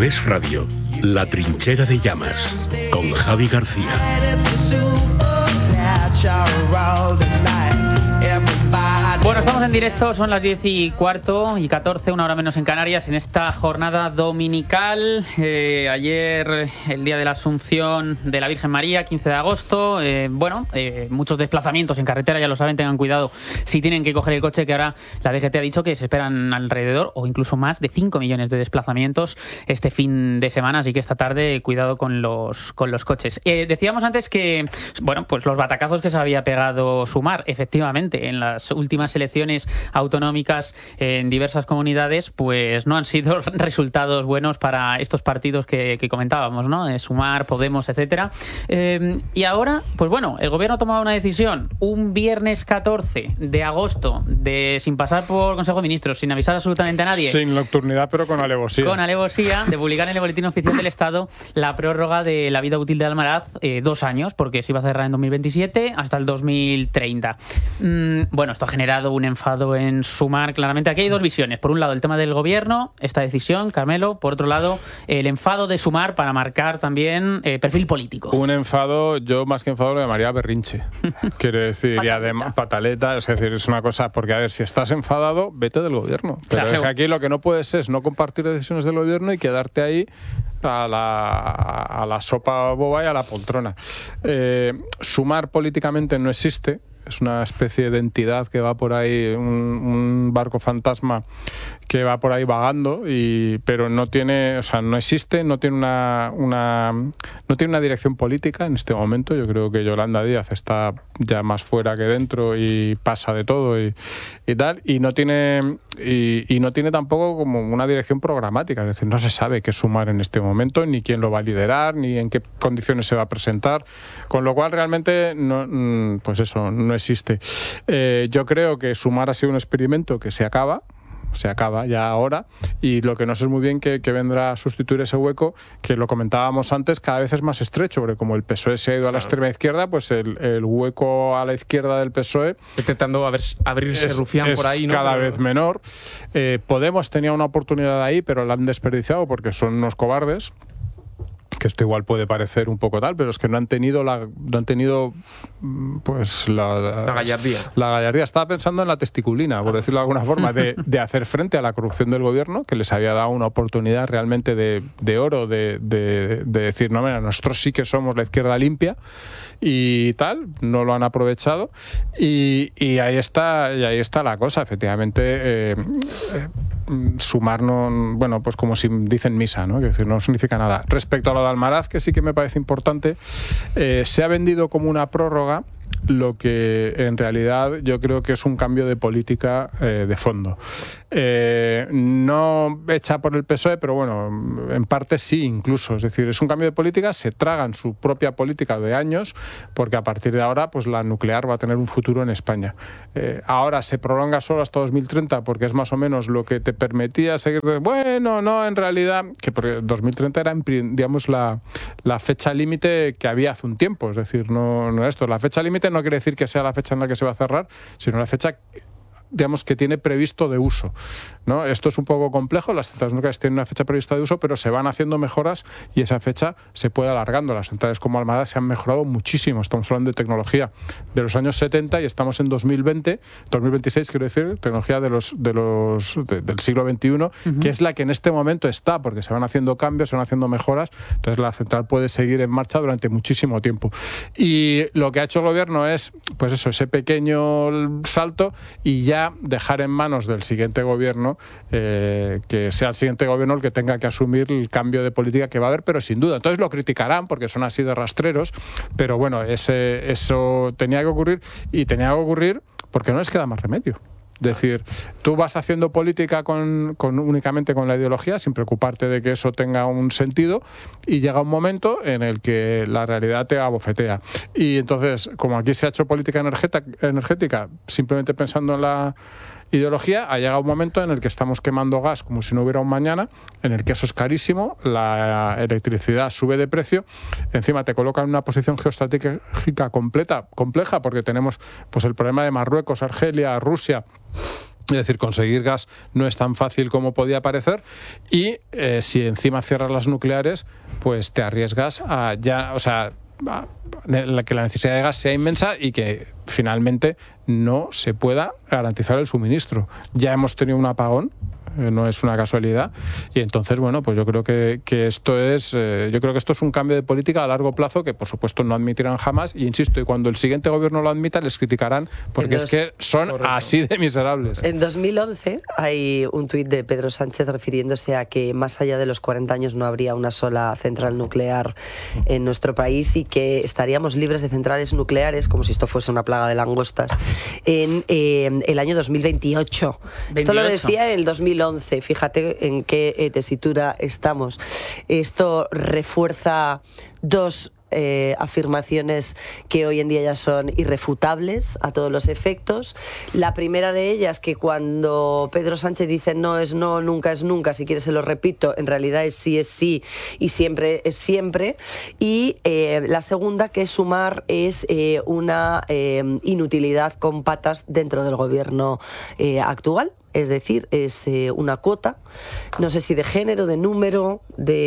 Es Radio, La Trinchera de Llamas, con Javi García. Bueno, estamos en directo, son las 10:15:14, una hora menos en Canarias, en esta jornada dominical. Ayer, el día de la Asunción de la Virgen María, 15 de agosto. Muchos desplazamientos en carretera, ya lo saben, tengan cuidado si tienen que coger el coche, que ahora la DGT ha dicho que se esperan alrededor o incluso más de 5 millones de desplazamientos este fin de semana, así que esta tarde cuidado con los coches. Decíamos antes que, pues los batacazos que se había pegado Sumar, efectivamente, en las últimas elecciones autonómicas en diversas comunidades, pues no han sido resultados buenos para estos partidos que comentábamos, ¿no? Sumar, Podemos, etcétera. Y ahora, pues bueno, el gobierno ha tomado una decisión un viernes 14 de agosto, sin pasar por Consejo de Ministros, sin avisar absolutamente a nadie. Sin nocturnidad, pero con alevosía. Con alevosía, de publicar en el Boletín Oficial del Estado la prórroga de la vida útil de Almaraz, 2 años, porque se iba a cerrar en 2027 hasta el 2030. Esto ha generado un enfado en Sumar, claramente. Aquí hay dos visiones. Por un lado, el tema del gobierno, esta decisión, Carmelo. Por otro lado, el enfado de Sumar para marcar también perfil político. Un enfado, yo más que enfado lo llamaría berrinche. Quiero decir, y además pataleta, es decir, es una cosa, porque a ver, si estás enfadado, vete del gobierno. Pero claro, es que aquí lo que no puedes es no compartir decisiones del gobierno y quedarte ahí a la sopa boba y a la poltrona. Sumar políticamente no existe. Es una especie de entidad que va por ahí, un barco fantasma que va por ahí vagando, pero no tiene, no existe, no tiene no tiene una dirección política en este momento. Yo creo que Yolanda Díaz está ya más fuera que dentro y pasa de todo y tal, y no tiene tampoco como una dirección programática, es decir, no se sabe qué Sumar en este momento, ni quién lo va a liderar, ni en qué condiciones se va a presentar, con lo cual realmente no existe. Yo creo que Sumar ha sido un experimento que se acaba ya ahora, y lo que no sé es muy bien que vendrá a sustituir ese hueco, que lo comentábamos antes, cada vez es más estrecho, porque como el PSOE se ha ido a la extrema izquierda, pues el hueco a la izquierda del PSOE intentando abrirse Rufián por ahí, ¿no? Cada vez menor. Podemos tenía una oportunidad ahí, pero la han desperdiciado porque son unos cobardes, que esto igual puede parecer un poco tal, pero es que no han tenido la gallardía. La gallardía. Estaba pensando en la testiculina, por decirlo de alguna forma, de hacer frente a la corrupción del gobierno, que les había dado una oportunidad realmente de oro, de decir, no, mira, nosotros sí que somos la izquierda limpia y tal, no lo han aprovechado, y ahí está la cosa, efectivamente. Sumar no, pues como si dicen misa, ¿no? Es decir, no significa nada. Respecto a lo de Almaraz, que sí que me parece importante, se ha vendido como una prórroga, lo que en realidad yo creo que es un cambio de política de fondo. No hecha por el PSOE, pero bueno, en parte sí incluso. Es decir, es un cambio de política, se tragan su propia política de años, porque a partir de ahora pues la nuclear va a tener un futuro en España. Ahora se prolonga solo hasta 2030, porque es más o menos lo que te permitía seguir. Bueno, no, en realidad, que porque 2030 era, digamos, la fecha límite que había hace un tiempo. Es decir, no esto. La fecha límite no quiere decir que sea la fecha en la que se va a cerrar, sino la fecha, digamos, que tiene previsto de uso, ¿no? Esto es un poco complejo, las centrales nucleares tienen una fecha prevista de uso, pero se van haciendo mejoras y esa fecha se puede alargando. Las centrales como Almaraz se han mejorado muchísimo. Estamos hablando de tecnología de los años 70 y estamos en 2026, quiero decir, tecnología del siglo XXI, que es la que en este momento está, porque se van haciendo cambios, se van haciendo mejoras, entonces la central puede seguir en marcha durante muchísimo tiempo. Y lo que ha hecho el gobierno es, pues eso, ese pequeño salto, y ya dejar en manos del siguiente gobierno, que sea el siguiente gobierno el que tenga que asumir el cambio de política que va a haber, pero sin duda. Entonces lo criticarán porque son así de rastreros, pero bueno, eso tenía que ocurrir, y tenía que ocurrir porque no les queda más remedio. Es decir, tú vas haciendo política únicamente con la ideología, sin preocuparte de que eso tenga un sentido, y llega un momento en el que la realidad te abofetea. Y entonces, como aquí se ha hecho política energética simplemente pensando en la ideología, ha llegado un momento en el que estamos quemando gas como si no hubiera un mañana, en el que eso es carísimo, la electricidad sube de precio, encima te coloca en una posición geoestratégica compleja, porque tenemos pues el problema de Marruecos, Argelia, Rusia, Es decir, conseguir gas no es tan fácil como podía parecer y si encima cierras las nucleares, pues te arriesgas a que la necesidad de gas sea inmensa y que finalmente no se pueda garantizar el suministro. Ya hemos tenido un apagón, no es una casualidad, y entonces, bueno, pues yo creo que esto es un cambio de política a largo plazo que por supuesto no admitirán jamás, y insisto, y cuando el siguiente gobierno lo admita les criticarán porque es que son así de miserables. En 2011 hay un tuit de Pedro Sánchez refiriéndose a que más allá de los 40 años no habría una sola central nuclear en nuestro país y que estaríamos libres de centrales nucleares, como si esto fuese una plaga de langostas, en el año 2028. Esto lo decía en el 2011. Fíjate en qué tesitura estamos. Esto refuerza dos afirmaciones que hoy en día ya son irrefutables a todos los efectos. La primera de ellas, que cuando Pedro Sánchez dice no es no, nunca es nunca, si quieres se lo repito, en realidad es sí y siempre es siempre. Y la segunda, que sumar es una inutilidad con patas dentro del gobierno actual. Es decir, es una cuota, no sé si de género, de número,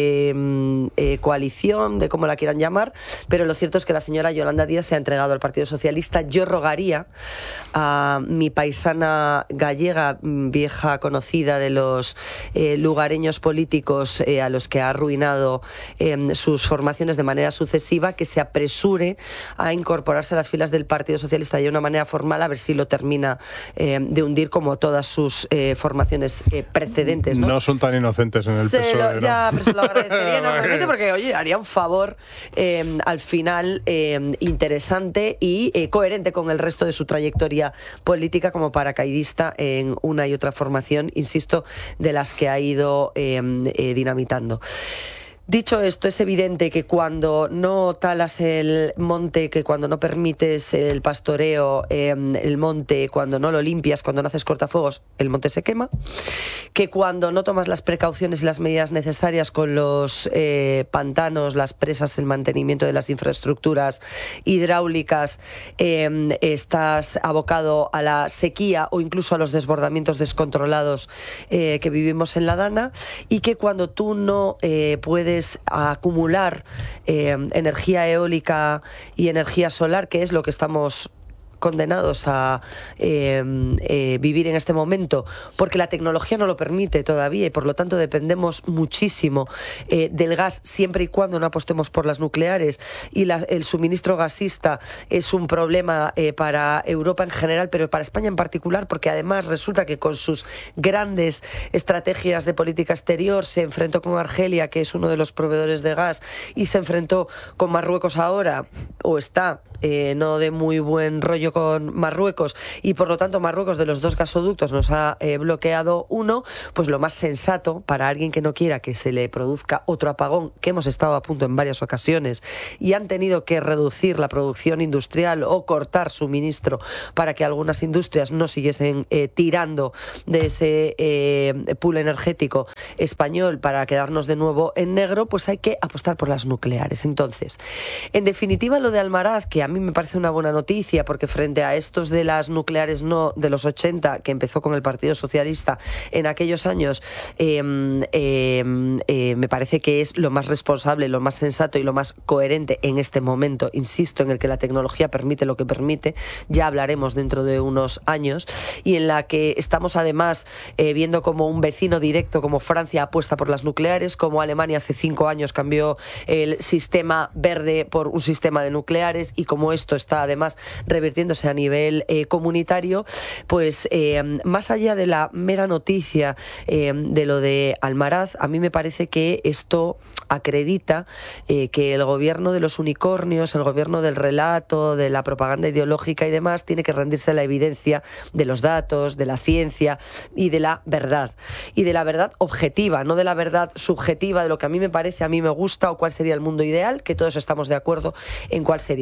de coalición, de cómo la quieran llamar, pero lo cierto es que la señora Yolanda Díaz se ha entregado al Partido Socialista. Yo rogaría a mi paisana gallega, vieja conocida de los lugareños políticos a los que ha arruinado sus formaciones de manera sucesiva, que se apresure a incorporarse a las filas del Partido Socialista de una manera formal, a ver si lo termina de hundir como todas sus formaciones precedentes, ¿no? No son tan inocentes en el PSOE, ¿no? Ya, pero se lo agradecería enormemente porque, oye, haría un favor al final interesante y coherente con el resto de su trayectoria política como paracaidista en una y otra formación, insisto, de las que ha ido dinamitando. Dicho esto, es evidente que cuando no talas el monte, que cuando no permites el pastoreo, el monte, cuando no lo limpias, cuando no haces cortafuegos, el monte se quema, que cuando no tomas las precauciones y las medidas necesarias con los pantanos, las presas, el mantenimiento de las infraestructuras hidráulicas, estás abocado a la sequía o incluso a los desbordamientos descontrolados que vivimos en la Dana, y que cuando tú no puedes acumular energía eólica y energía solar, que es lo que estamos condenados a vivir en este momento, porque la tecnología no lo permite todavía y por lo tanto dependemos muchísimo del gas, siempre y cuando no apostemos por las nucleares, y el suministro gasista es un problema para Europa en general, pero para España en particular, porque además resulta que con sus grandes estrategias de política exterior se enfrentó con Argelia, que es uno de los proveedores de gas, y se enfrentó con Marruecos ahora, o está no de muy buen rollo con Marruecos, y por lo tanto Marruecos, de los dos gasoductos, nos ha bloqueado uno. Pues lo más sensato para alguien que no quiera que se le produzca otro apagón, que hemos estado a punto en varias ocasiones y han tenido que reducir la producción industrial o cortar suministro para que algunas industrias no siguiesen tirando de ese pool energético español para quedarnos de nuevo en negro, pues hay que apostar por las nucleares. Entonces, en definitiva, lo de Almaraz, que a mí me parece una buena noticia, porque frente a estos de las nucleares no de los 80, que empezó con el Partido Socialista en aquellos años, me parece que es lo más responsable, lo más sensato y lo más coherente en este momento, insisto, en el que la tecnología permite lo que permite, ya hablaremos dentro de unos años, y en la que estamos además viendo como un vecino directo como Francia apuesta por las nucleares, como Alemania hace 5 años cambió el sistema verde por un sistema de nucleares, y como esto está además revirtiéndose a nivel comunitario, pues más allá de la mera noticia de lo de Almaraz, a mí me parece que esto acredita que el gobierno de los unicornios, el gobierno del relato, de la propaganda ideológica y demás, tiene que rendirse a la evidencia de los datos, de la ciencia y de la verdad. Y de la verdad objetiva, no de la verdad subjetiva, de lo que a mí me parece, a mí me gusta o cuál sería el mundo ideal, que todos estamos de acuerdo en cuál sería un mundo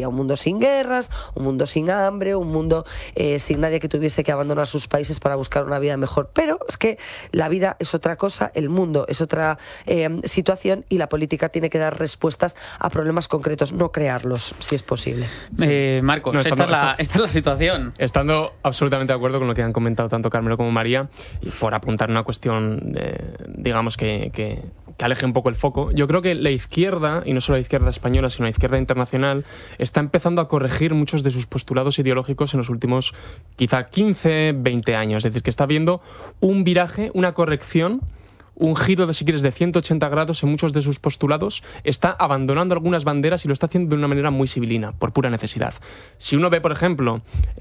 sin guerras, un mundo sin hambre, un mundo sin nadie que tuviese que abandonar sus países para buscar una vida mejor. Pero es que la vida es otra cosa, el mundo es otra situación, y la política tiene que dar respuestas a problemas concretos, no crearlos, si es posible. Marcos, No, esta es la situación. Estando absolutamente de acuerdo con lo que han comentado tanto Carmelo como María, y por apuntar una cuestión, digamos, que aleje un poco el foco, yo creo que la izquierda, y no solo la izquierda española, sino la izquierda internacional, está empezando a corregir muchos de sus postulados ideológicos en los últimos quizá 15, 20 años. Es decir, que está habiendo un viraje, una corrección, un giro, si quieres, de 180 grados en muchos de sus postulados. Está abandonando algunas banderas y lo está haciendo de una manera muy civilina, por pura necesidad. Si uno ve, por ejemplo,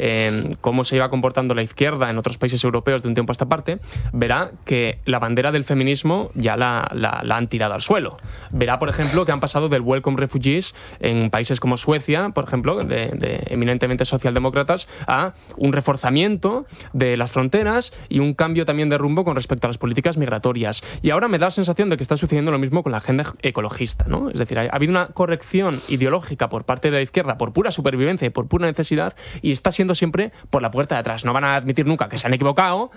cómo se iba comportando la izquierda en otros países europeos de un tiempo a esta parte, verá que la bandera del feminismo ya la han tirado al suelo. Verá, por ejemplo, que han pasado del Welcome Refugees en países como Suecia, por ejemplo, de eminentemente socialdemócratas, a un reforzamiento de las fronteras y un cambio también de rumbo con respecto a las políticas migratorias. Y ahora me da la sensación de que está sucediendo lo mismo con la agenda ecologista, ¿no? Es decir, ha habido una corrección ideológica por parte de la izquierda por pura supervivencia y por pura necesidad, y está siendo siempre por la puerta de atrás. No van a admitir nunca que se han equivocado,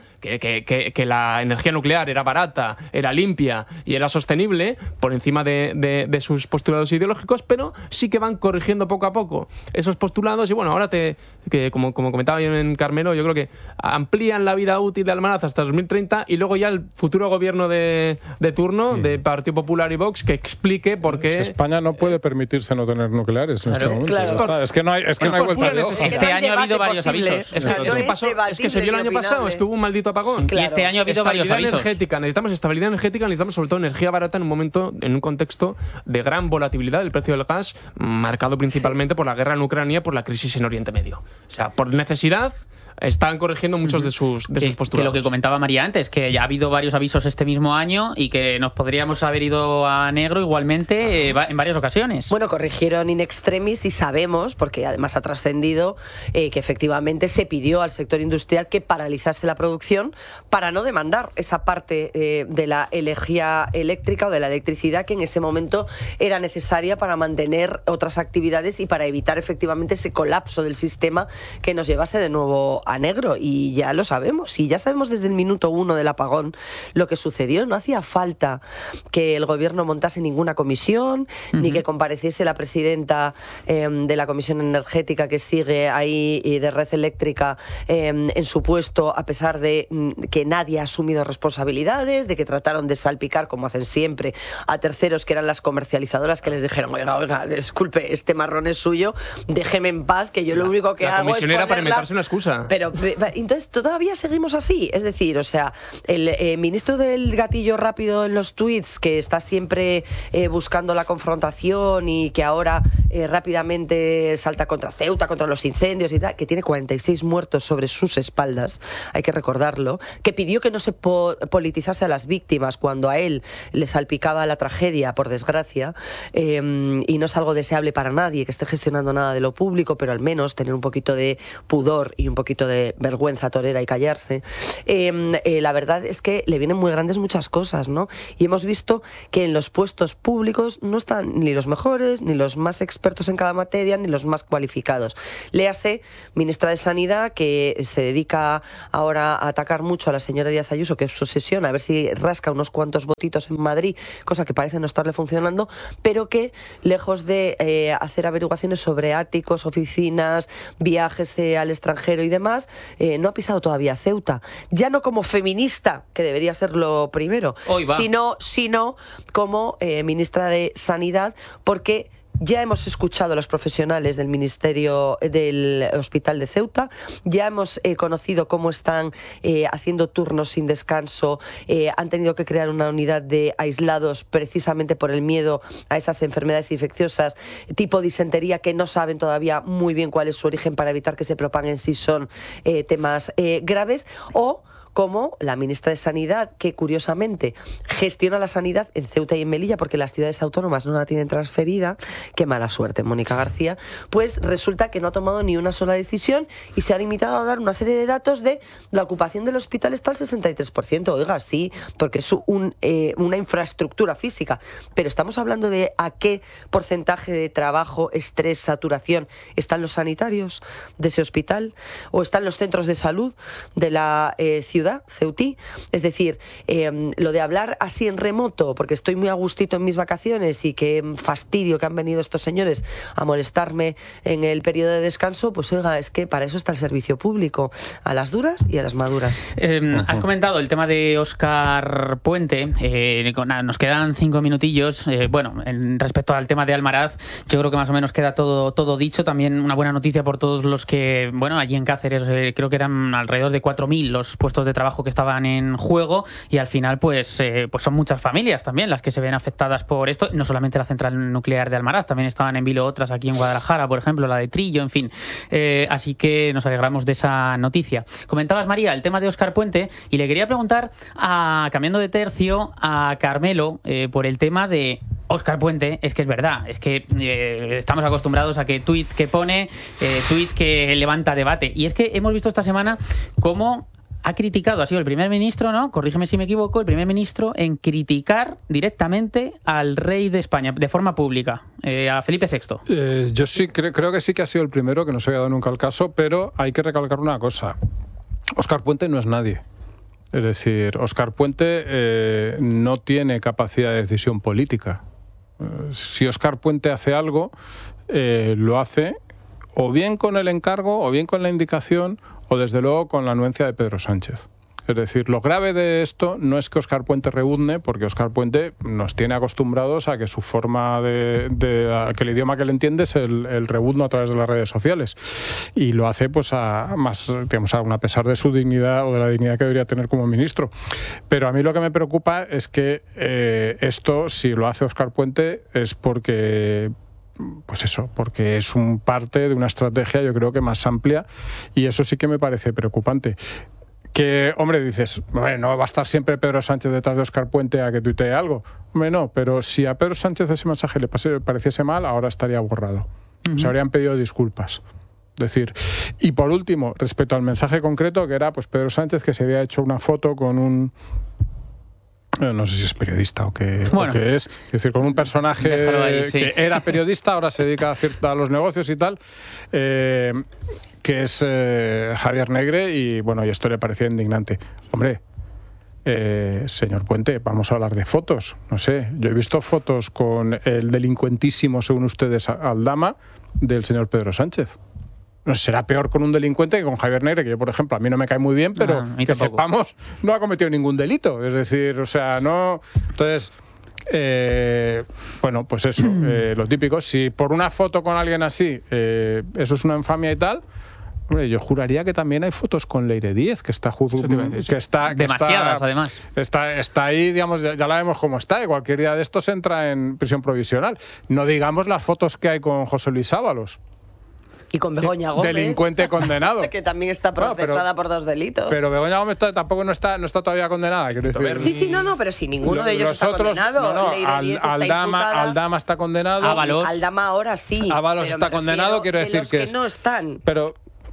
que la energía nuclear era barata, era limpia y era sostenible por encima de sus postulados ideológicos, pero sí que van corrigiendo poco a poco esos postulados. Y bueno, ahora como comentaba yo en Carmelo, yo creo que amplían la vida útil de Almaraz hasta 2030, y luego ya el futuro gobierno de turno de Partido Popular y Vox que explique por qué... Es que España no puede permitirse no tener nucleares en este momento. Claro. Es que no hay vuelta de hoja. Este año ha habido varios avisos. Es que se vio el año pasado, es que hubo un maldito apagón. Claro. Y este año ha habido varios avisos. Necesitamos estabilidad energética, necesitamos sobre todo energía barata en un momento, en un contexto de gran volatilidad del precio del gas, marcado principalmente por la guerra en Ucrania, por la crisis en Oriente Medio. O sea, por necesidad están corrigiendo muchos de sus postulados. Que lo que comentaba María antes, que ya ha habido varios avisos este mismo año y que nos podríamos haber ido a negro igualmente en varias ocasiones. Bueno, corrigieron in extremis y sabemos, porque además ha trascendido, que efectivamente se pidió al sector industrial que paralizase la producción para no demandar esa parte de la energía eléctrica o de la electricidad que en ese momento era necesaria para mantener otras actividades y para evitar efectivamente ese colapso del sistema que nos llevase de nuevo a negro. Y ya lo sabemos, y ya sabemos desde el minuto 1 del apagón lo que sucedió. No hacía falta que el gobierno montase ninguna comisión, ni que compareciese la presidenta de la Comisión Energética, que sigue ahí, de Red Eléctrica, en su puesto, a pesar de que nadie ha asumido responsabilidades, de que trataron de salpicar, como hacen siempre, a terceros que eran las comercializadoras, que les dijeron: oiga, disculpe, este marrón es suyo, déjeme en paz, que yo lo único que hago es ponerla... para inventarse una excusa. Pero entonces todavía seguimos así. Es decir, o sea, el ministro del gatillo rápido en los tweets, que está siempre buscando la confrontación y que ahora rápidamente salta contra Ceuta, contra los incendios y tal, que tiene 46 muertos sobre sus espaldas, hay que recordarlo, que pidió que no se politizase a las víctimas cuando a él le salpicaba la tragedia, por desgracia, y no es algo deseable para nadie que esté gestionando nada de lo público, pero al menos tener un poquito de pudor y un poquito de vergüenza torera y callarse. La verdad es que le vienen muy grandes muchas cosas, ¿no? Y hemos visto que en los puestos públicos no están ni los mejores, ni los más expertos en cada materia, ni los más cualificados. Léase, ministra de Sanidad, que se dedica ahora a atacar mucho a la señora Díaz Ayuso, que es su obsesión, a ver si rasca unos cuantos votitos en Madrid, cosa que parece no estarle funcionando, pero que, lejos de hacer averiguaciones sobre áticos, oficinas, viajes al extranjero y demás, no ha pisado todavía Ceuta. Ya no como feminista, que debería ser lo primero, sino como ministra de Sanidad, porque ya hemos escuchado a los profesionales del Ministerio del Hospital de Ceuta, ya hemos conocido cómo están haciendo turnos sin descanso, han tenido que crear una unidad de aislados precisamente por el miedo a esas enfermedades infecciosas tipo disentería, que no saben todavía muy bien cuál es su origen para evitar que se propaguen si son temas graves, o como la ministra de Sanidad, que curiosamente gestiona la sanidad en Ceuta y en Melilla, porque las ciudades autónomas no la tienen transferida, qué mala suerte, Mónica García, pues resulta que no ha tomado ni una sola decisión y se ha limitado a dar una serie de datos de la ocupación del hospital está al 63%. Oiga, sí, porque es una infraestructura física, pero estamos hablando de a qué porcentaje de trabajo, estrés, saturación están los sanitarios de ese hospital o están los centros de salud de la ciudad ceutí. Es decir, lo de hablar así en remoto, porque estoy muy a gustito en mis vacaciones y qué fastidio que han venido estos señores a molestarme en el periodo de descanso, pues oiga, es que para eso está el servicio público, a las duras y a las maduras. Has comentado el tema de Óscar Puente, nos quedan 5 minutillos. Bueno, respecto al tema de Almaraz, yo creo que más o menos queda todo dicho. También una buena noticia por todos los que, bueno, allí en Cáceres creo que eran alrededor de 4.000 los puestos de trabajo que estaban en juego y al final pues son muchas familias también las que se ven afectadas por esto, no solamente la central nuclear de Almaraz, también estaban en vilo otras aquí en Guadalajara, por ejemplo, la de Trillo, en fin. Así que nos alegramos de esa noticia. Comentabas, María, el tema de Óscar Puente y le quería preguntar, cambiando de tercio, a Carmelo por el tema de Óscar Puente. Es que es verdad, es que estamos acostumbrados a que tuit que pone, tuit que levanta debate. Y es que hemos visto esta semana cómo ha criticado, ha sido el primer ministro, ¿no? Corrígeme si me equivoco, el primer ministro en criticar directamente al rey de España de forma pública, a Felipe VI. Yo sí creo que sí que ha sido el primero, que no se había dado nunca el caso, pero hay que recalcar una cosa. Óscar Puente no es nadie. Es decir, Óscar Puente no tiene capacidad de decisión política. Si Óscar Puente hace algo, lo hace o bien con el encargo, o bien con la indicación, o desde luego con la anuencia de Pedro Sánchez. Es decir, lo grave de esto no es que Óscar Puente rebuzne, porque Óscar Puente nos tiene acostumbrados a que su forma que el idioma que le entiende es el rebuzno a través de las redes sociales. Y lo hace pues a pesar de su dignidad o de la dignidad que debería tener como ministro. Pero a mí lo que me preocupa es que esto, si lo hace Óscar Puente, es porque es un parte de una estrategia, yo creo que más amplia, y eso sí que me parece preocupante. Que, hombre, dices, bueno, no va a estar siempre Pedro Sánchez detrás de Óscar Puente a que tuitee algo. Hombre, no, pero si a Pedro Sánchez ese mensaje le pareciese mal, ahora estaría borrado. Se habrían pedido disculpas. Es decir, y por último, respecto al mensaje concreto, que era pues Pedro Sánchez, que se había hecho una foto con un... no sé si es periodista o qué es decir, con un personaje ahí, sí, que era periodista, ahora se dedica a los negocios y tal, que es Javier Negre, y bueno, y esto le parecía indignante. Hombre, señor Puente, vamos a hablar de fotos. No sé, yo he visto fotos con el delincuentísimo, según ustedes, Aldama, del señor Pedro Sánchez. No sé, será peor con un delincuente que con Javier Negre, que yo, por ejemplo, a mí no me cae muy bien, pero que sepamos, no ha cometido ningún delito. Es decir, o sea, no... Entonces, bueno, pues eso, lo típico. Si por una foto con alguien así, eso es una infamia y tal... Hombre, yo juraría que también hay fotos con Leire Díez, que está demasiadas, además. Está ahí, digamos, ya la vemos cómo está, y cualquier día de estos entra en prisión provisional. No digamos las fotos que hay con José Luis Ábalos. Y con Begoña Gómez, delincuente condenado, que también está procesada por 2 delitos. Pero Begoña Gómez tampoco no está todavía condenada, quiero decir. Sí, no, pero si ninguno de ellos está condenado. Aldama está condenado. Aldama ahora sí. Ábalos está condenado, quiero decir que no están. Pero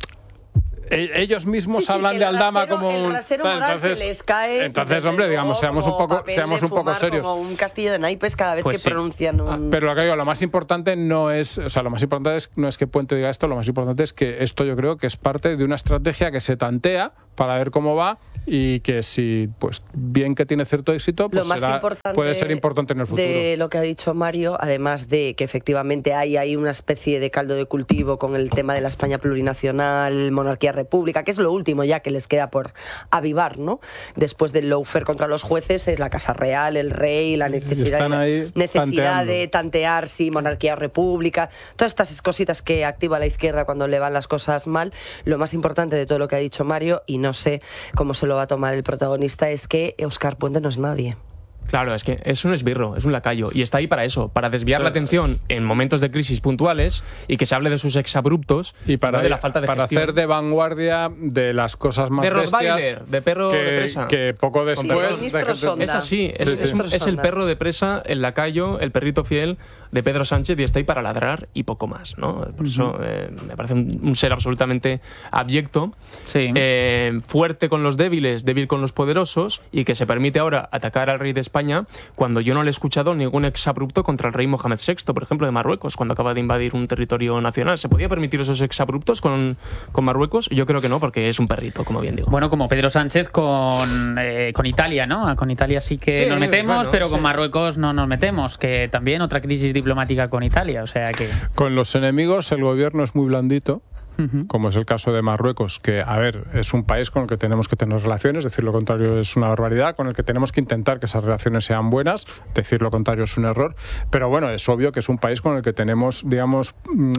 ellos mismos hablan de Aldama como un... El rasero moral se les cae. Entonces, hombre, digamos, seamos un poco serios. Como un castillo de naipes cada vez que pronuncian un... Pero lo que digo, lo más importante no es... O sea, lo más importante no es que Puente diga esto, lo más importante es que esto yo creo que es parte de una estrategia que se tantea para ver cómo va, y que si, pues, bien que tiene cierto éxito, pues puede ser importante en el futuro. De lo que ha dicho Mario, además de que efectivamente hay una especie de caldo de cultivo con el tema de la España plurinacional, monarquía república, que es lo último ya que les queda por avivar, ¿no? Después del lawfare contra los jueces, es la Casa Real, el rey, la necesidad de tantear si monarquía o república, todas estas cositas que activa la izquierda cuando le van las cosas mal. Lo más importante de todo lo que ha dicho Mario, y no sé cómo se lo va a tomar el protagonista, es que Óscar Puente no es nadie. Claro, es que es un esbirro, es un lacayo, y está ahí para eso, para desviar la atención en momentos de crisis puntuales y que se hable de sus exabruptos y para, no de la falta de para gestión. hacer de vanguardia de las cosas más de bestias Rottweiler, de perro de presa. Que poco después... Es así, es el perro de presa, el lacayo, el perrito fiel de Pedro Sánchez, y está ahí para ladrar y poco más, ¿no? Por eso me parece un ser absolutamente abyecto, fuerte con los débiles, débil con los poderosos, y que se permite ahora atacar al rey de España cuando yo no le he escuchado ningún exabrupto contra el rey Mohamed VI, por ejemplo, de Marruecos, cuando acaba de invadir un territorio nacional. ¿Se podía permitir esos exabruptos con Marruecos? Yo creo que no, porque es un perrito, como bien digo. Bueno, como Pedro Sánchez con Italia, ¿no? Con Italia sí que nos metemos, bueno, pero con Marruecos no nos metemos, que también otra crisis diplomática con Italia, o sea que... Con los enemigos el gobierno es muy blandito, como es el caso de Marruecos, que, a ver, es un país con el que tenemos que tener relaciones, decir lo contrario es una barbaridad, con el que tenemos que intentar que esas relaciones sean buenas, decir lo contrario es un error, pero bueno, es obvio que es un país con el que tenemos, digamos...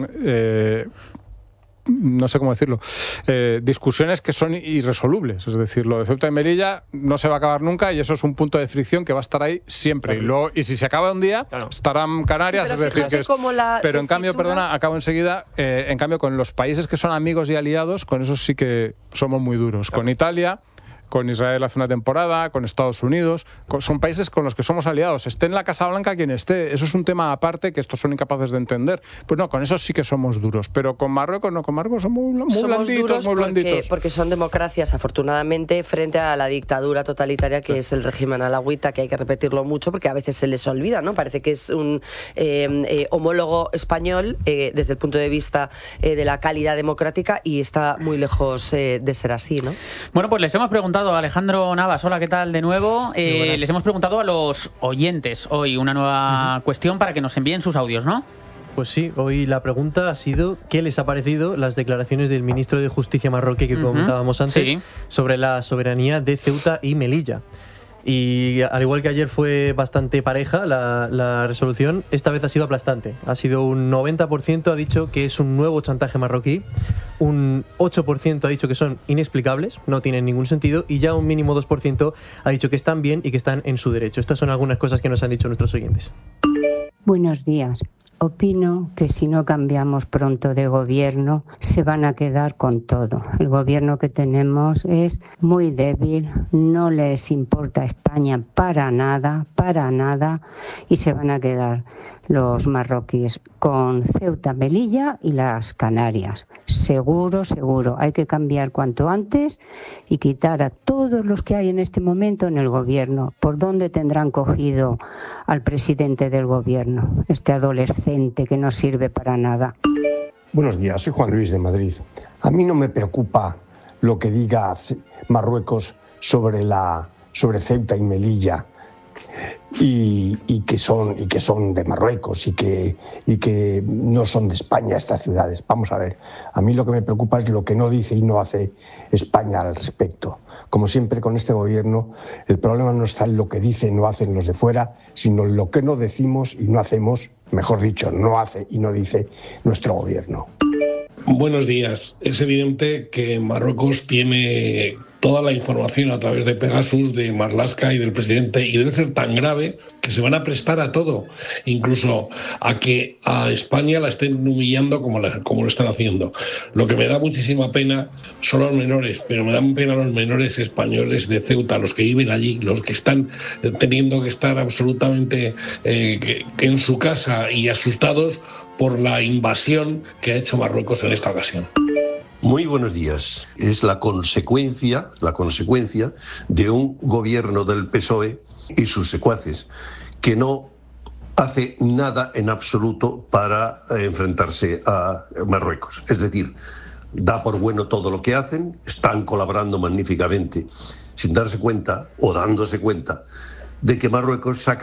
no sé cómo decirlo, discusiones que son irresolubles. Es decir, lo de Ceuta y Melilla no se va a acabar nunca y eso es un punto de fricción que va a estar ahí siempre. Claro. Y luego, y si se acaba un día, estarán Canarias. Sí, es decir, que es, pero en cambio, perdona, acabo enseguida, en cambio con los países que son amigos y aliados, con eso sí que somos muy duros. Claro. Con Italia, con Israel hace una temporada, con Estados Unidos, son países con los que somos aliados. Esté en la Casa Blanca quien esté, eso es un tema aparte que estos son incapaces de entender. Pues no, con eso sí que somos duros, pero con Marruecos no, con Marruecos somos muy blanditos, muy blanditos. Porque son democracias, afortunadamente, frente a la dictadura totalitaria que es el régimen alawita, que hay que repetirlo mucho porque a veces se les olvida, ¿no? Parece que es un homólogo español desde el punto de vista de la calidad democrática y está muy lejos de ser así, ¿no? Bueno, pues les hemos preguntado a Alejandro Navas, hola, ¿qué tal de nuevo? Les hemos preguntado a los oyentes hoy una nueva cuestión para que nos envíen sus audios, ¿no? Pues sí, hoy la pregunta ha sido ¿qué les ha parecido las declaraciones del ministro de Justicia marroquí que comentábamos antes sobre la soberanía de Ceuta y Melilla? Y al igual que ayer fue bastante pareja la resolución, esta vez ha sido aplastante. Ha sido un 90% ha dicho que es un nuevo chantaje marroquí, un 8% ha dicho que son inexplicables, no tienen ningún sentido, y ya un mínimo 2% ha dicho que están bien y que están en su derecho. Estas son algunas cosas que nos han dicho nuestros oyentes. Buenos días. Opino que si no cambiamos pronto de gobierno, se van a quedar con todo. El gobierno que tenemos es muy débil, no les importa España para nada, y se van a quedar los marroquíes con Ceuta, Melilla y las Canarias. Seguro, seguro. Hay que cambiar cuanto antes y quitar a todos los que hay en este momento en el gobierno. ¿Por dónde tendrán cogido al presidente del gobierno? Este adolescente que no sirve para nada. Buenos días, soy Juan Luis de Madrid. A mí no me preocupa lo que diga Marruecos sobre Ceuta y Melilla. Y que son de Marruecos y que no son de España estas ciudades. Vamos a ver, a mí lo que me preocupa es lo que no dice y no hace España al respecto. Como siempre con este gobierno, el problema no está en lo que dicen y no hacen los de fuera, sino en lo que no decimos y no hacemos, mejor dicho, no hace y no dice nuestro gobierno. Buenos días. Es evidente que Marruecos tiene toda la información a través de Pegasus, de Marlaska y del presidente, y debe ser tan grave que se van a prestar a todo, incluso a que a España la estén humillando como lo están haciendo. Lo que me da muchísima pena son los menores, pero me dan pena los menores españoles de Ceuta, los que viven allí, los que están teniendo que estar absolutamente en su casa y asustados por la invasión que ha hecho Marruecos en esta ocasión. Muy buenos días. Es la consecuencia de un gobierno del PSOE y sus secuaces que no hace nada en absoluto para enfrentarse a Marruecos. Es decir, da por bueno todo lo que hacen, están colaborando magníficamente sin darse cuenta o dándose cuenta de que Marruecos saca